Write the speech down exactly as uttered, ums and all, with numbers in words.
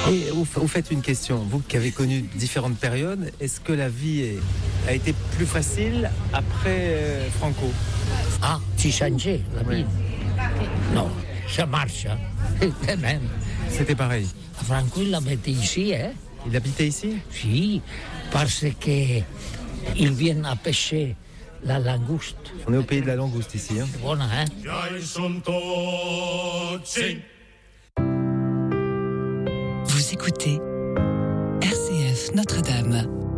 Et vous, vous faites une question, vous qui avez connu différentes périodes, est-ce que la vie est, a été plus facile après euh, Franco? Ah, tu changeais la vie? Oui. Non, ça marche, hein. De même. C'était pareil. Franco, il habitait ici, hein? Il habitait ici? Si, parce que ils viennent à pêcher la langouste. On est au pays de la langouste ici, hein? C'est bon, hein? Vous écoutez R C F Notre-Dame.